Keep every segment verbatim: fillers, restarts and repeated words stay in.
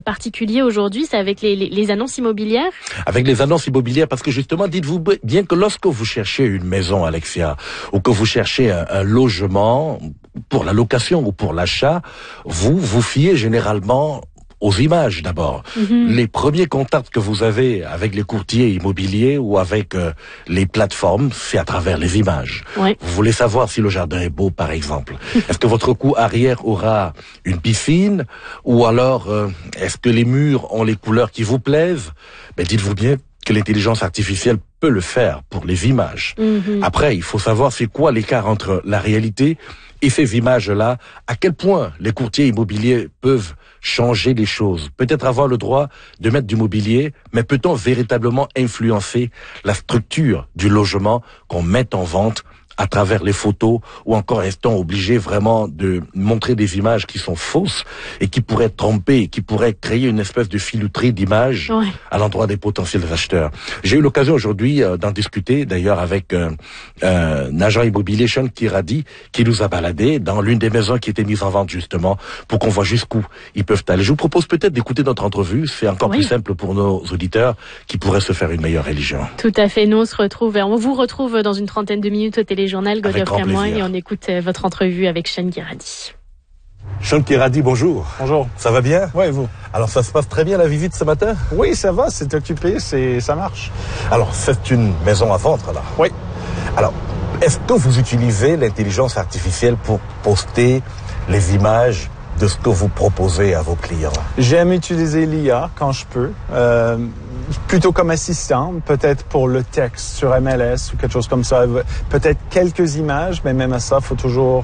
particulier aujourd'hui, c'est avec les, les, les annonces immobilières? Avec les annonces immobilières, parce que justement, dites-vous bien que lorsque vous cherchez une maison, Alexia, ou que vous cherchez un, un logement pour la location ou pour l'achat, vous vous fiez généralement aux images d'abord. Mm-hmm. Les premiers contacts que vous avez avec les courtiers immobiliers ou avec euh, les plateformes, c'est à travers les images. Ouais. Vous voulez savoir si le jardin est beau, par exemple. Est-ce que votre cour arrière aura une piscine, ou alors euh, est-ce que les murs ont les couleurs qui vous plaisent? Ben, dites-vous bien que l'intelligence artificielle peut le faire pour les images. Mm-hmm. Après, il faut savoir c'est quoi l'écart entre la réalité et ces images-là, à quel point les courtiers immobiliers peuvent changer les choses. Peut-être avoir le droit de mettre du mobilier, mais peut-on véritablement influencer la structure du logement qu'on met en vente à travers les photos, ou encore est-on obligé vraiment de montrer des images qui sont fausses et qui pourraient tromper, qui pourraient créer une espèce de filouterie d'images ouais. à l'endroit des potentiels acheteurs. J'ai eu l'occasion aujourd'hui euh, d'en discuter d'ailleurs avec euh, euh, un agent immobilier, Sean Kiradi, qui nous a baladé dans l'une des maisons qui était mise en vente justement pour qu'on voit jusqu'où ils peuvent aller. Je vous propose peut-être d'écouter notre entrevue, c'est encore oui. plus simple pour nos auditeurs qui pourraient se faire une meilleure religion. Tout à fait, nous on se retrouve, on vous retrouve dans une trentaine de minutes au téléjournal Godioff Camoin et on écoute votre entrevue avec Sean Kiradi. Sean Kiradi, bonjour. Bonjour. Ça va bien? Oui, et vous? Alors, ça se passe très bien la visite ce matin? Oui, ça va, c'est occupé, c'est, ça marche. Alors, c'est une maison à vendre, là? Oui. Alors, est-ce que vous utilisez l'intelligence artificielle pour poster les images de ce que vous proposez à vos clients? J'aime utiliser l'I A quand je peux, euh, plutôt comme assistant, peut-être pour le texte sur M L S ou quelque chose comme ça. Peut-être quelques images, mais même à ça, il faut toujours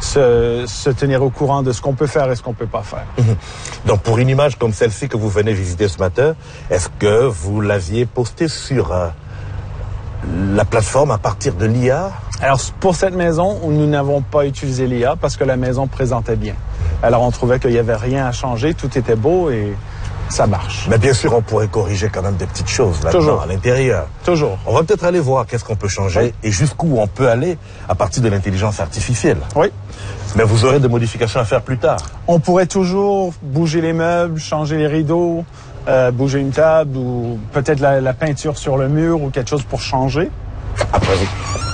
se, se tenir au courant de ce qu'on peut faire et ce qu'on peut pas faire. Mmh. Donc, pour une image comme celle-ci que vous venez visiter ce matin, est-ce que vous l'aviez postée sur euh, la plateforme à partir de l'I A? Alors, pour cette maison, nous n'avons pas utilisé l'I A parce que la maison présentait bien. Alors, on trouvait qu'il n'y avait rien à changer, tout était beau et ça marche. Mais bien sûr, on pourrait corriger quand même des petites choses là-dedans, à l'intérieur. Toujours. On va peut-être aller voir qu'est-ce qu'on peut changer oui. et jusqu'où on peut aller à partir de l'intelligence artificielle. Oui. Mais vous aurez des modifications à faire plus tard. On pourrait toujours bouger les meubles, changer les rideaux, euh, bouger une table ou peut-être la, la peinture sur le mur ou quelque chose pour changer. Après vous.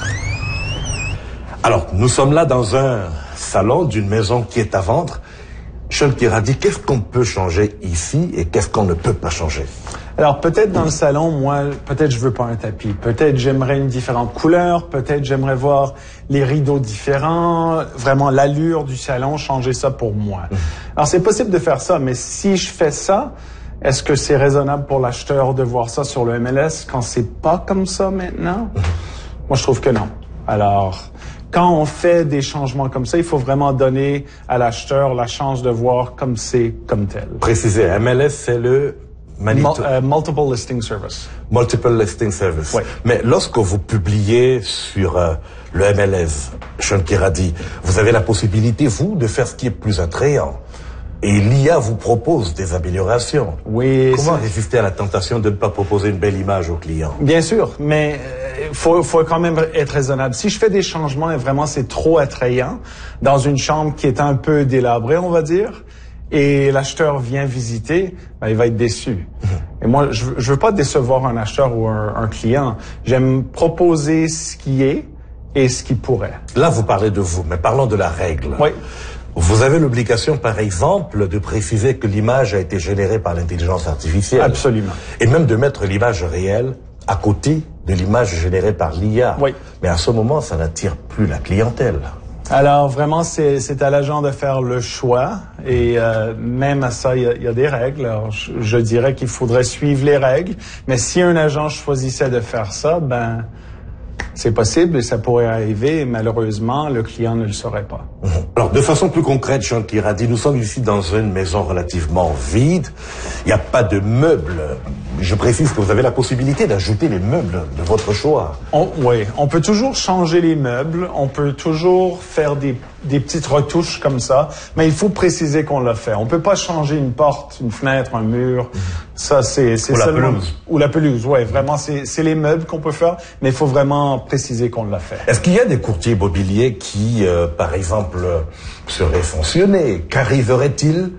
Alors, nous sommes là dans un salon d'une maison qui est à vendre. Sean Kiradi, qu'est-ce qu'on peut changer ici et qu'est-ce qu'on ne peut pas changer? Alors, peut-être dans le salon, moi, peut-être je veux pas un tapis. Peut-être j'aimerais une différente couleur. Peut-être j'aimerais voir les rideaux différents. Vraiment l'allure du salon, changer ça pour moi. Mmh. Alors, c'est possible de faire ça, mais si je fais ça, est-ce que c'est raisonnable pour l'acheteur de voir ça sur le M L S quand c'est pas comme ça maintenant? Mmh. Moi, je trouve que non. Alors, quand on fait des changements comme ça, il faut vraiment donner à l'acheteur la chance de voir comme c'est comme tel. Précisez, M L S, c'est le Manito... Mul- uh, Multiple Listing Service. Multiple Listing Service. Oui. Mais lorsque vous publiez sur euh, le M L S, Sean Kiradi, vous avez la possibilité, vous, de faire ce qui est plus attrayant. Et l'I A vous propose des améliorations. Oui. Comment résister à la tentation de ne pas proposer une belle image au client? Bien sûr, mais il euh, faut, faut quand même être raisonnable. Si je fais des changements et vraiment c'est trop attrayant, dans une chambre qui est un peu délabrée, on va dire, et l'acheteur vient visiter, ben, il va être déçu. Et moi, je, je veux pas décevoir un acheteur ou un, un client. J'aime proposer ce qui est et ce qui pourrait. Là, vous parlez de vous, mais parlons de la règle. Oui. Vous avez l'obligation, par exemple, de préciser que l'image a été générée par l'intelligence artificielle. Absolument. Et même de mettre l'image réelle à côté de l'image générée par l'I A. Oui. Mais à ce moment, ça n'attire plus la clientèle. Alors, vraiment, c'est, c'est à l'agent de faire le choix. Et euh, même à ça, il y a, y a des règles. Alors, je, je dirais qu'il faudrait suivre les règles. Mais si un agent choisissait de faire ça, ben... c'est possible et ça pourrait arriver et malheureusement, le client ne le saurait pas. Alors, de façon plus concrète, Sean Kiradi, nous sommes ici dans une maison relativement vide. Il n'y a pas de meubles. Je précise que vous avez la possibilité d'ajouter les meubles de votre choix. On, oui, on peut toujours changer les meubles, on peut toujours faire des, des petites retouches comme ça, mais il faut préciser qu'on l'a fait. On peut pas changer une porte, une fenêtre, un mur. Ça, c'est, c'est ou seulement... la pelouse. Ou la pelouse, oui. Vraiment, c'est, c'est les meubles qu'on peut faire, mais il faut vraiment préciser qu'on l'a fait. Est-ce qu'il y a des courtiers immobiliers qui, euh, par exemple, seraient fonctionnés? Qu'arriverait-il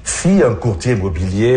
Si un courtier immobilier